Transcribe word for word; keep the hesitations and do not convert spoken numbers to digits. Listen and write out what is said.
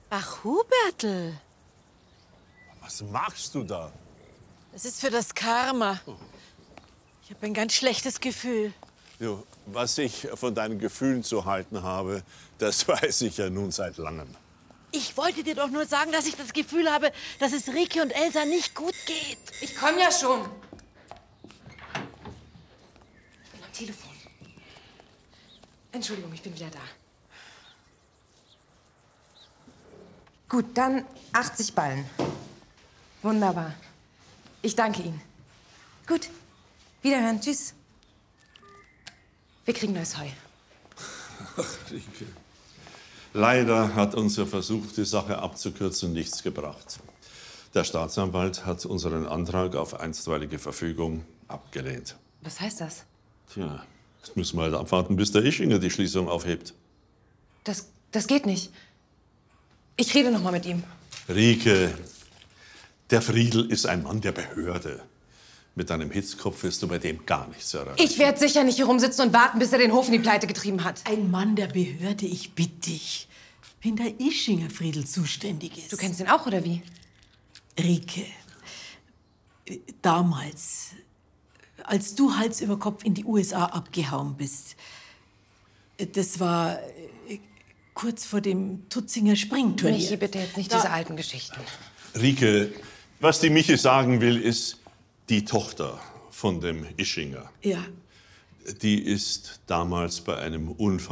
Ach, Hubertl. Was machst du da? Das ist für das Karma. Ich habe ein ganz schlechtes Gefühl. Jo, was ich von deinen Gefühlen zu halten habe, das weiß ich ja nun seit langem. Ich wollte dir doch nur sagen, dass ich das Gefühl habe, dass es Rike und Elsa nicht gut geht. Ich komme ja schon. Ich bin am Telefon. Entschuldigung, ich bin wieder da. Gut, dann achtzig Ballen. Wunderbar. Ich danke Ihnen. Gut, wiederhören. Tschüss. Wir kriegen neues Heu. Ach, Rike. Leider hat unser Versuch, die Sache abzukürzen, nichts gebracht. Der Staatsanwalt hat unseren Antrag auf einstweilige Verfügung abgelehnt. Was heißt das? Tja, jetzt müssen wir halt abwarten, bis der Ischinger die Schließung aufhebt. Das, das geht nicht. Ich rede noch mal mit ihm. Rike, der Friedl ist ein Mann der Behörde. Mit deinem Hitzkopf wirst du bei dem gar nichts erreichen. Ich werde sicher nicht hier rumsitzen und warten, bis er den Hof in die Pleite getrieben hat. Ein Mann der Behörde, ich bitte dich. Wenn der Ischinger Friedl zuständig ist. Du kennst ihn auch, oder wie? Rike, äh, damals, als du Hals über Kopf in die U S A abgehauen bist, äh, das war äh, kurz vor dem Tutzinger Springturnier. Michi, bitte jetzt nicht Da- diese alten Geschichten. Rike, was die Michi sagen will, ist, die Tochter von dem Ischinger, Ja. die ist damals bei einem Unfall